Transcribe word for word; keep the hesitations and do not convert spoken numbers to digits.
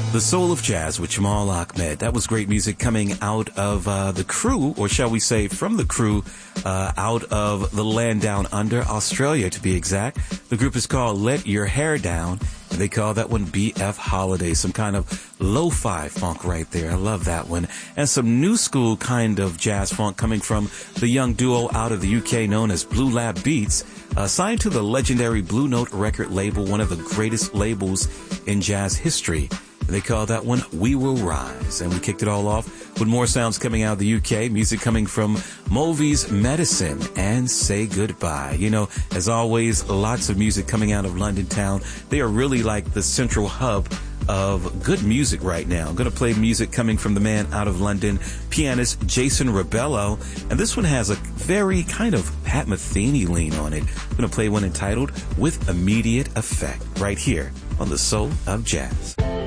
The Soul of Jazz with Jamal Ahmed. That was great music coming out of uh, the crew, or shall we say from the crew, uh, out of the land down under, Australia to be exact. The group is called Let Your Hair Down, and they call that one B F Holiday. Some kind of lo-fi funk right there. I love that one. And some new school kind of jazz funk coming from the young duo out of the U K known as Blue Lab Beats, uh, signed to the legendary Blue Note record label, one of the greatest labels in jazz history. They call that one We Will Rise. And we kicked it all off with more sounds coming out of the U K, music coming from Movies Medicine and Say Goodbye. You know, as always, lots of music coming out of London town. They are really like the central hub of good music right now. I'm going to play music coming from the man out of London, pianist Jason Rebello. And this one has a very kind of Pat Metheny lean on it. I'm going to play one entitled With Immediate Effect right here on The Soul of Jazz.